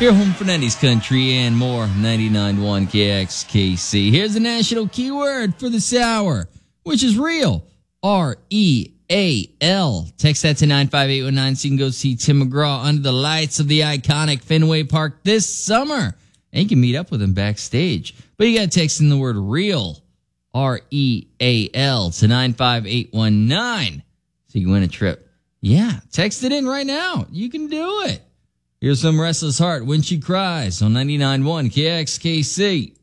Your home for 90s country and more. 99.1 KXKC. Here's the national keyword for this hour, which is real. R-E-A-L. Text that to 95819 so you can go see Tim McGraw under the lights of the iconic Fenway Park this summer. And you can meet up with him backstage. But you got to text in the word real. R-E-A-L to 95819 so you can win a trip. Yeah, text it in right now. You can do it. Here's some Restless Heart When She Cries on 99.1 KXKC.